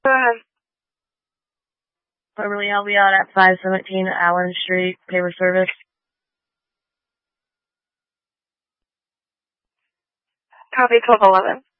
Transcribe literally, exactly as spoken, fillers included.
Go ahead. Beverly, I'll be out at five seventeen Allen Street, paper service. Copy twelve eleven.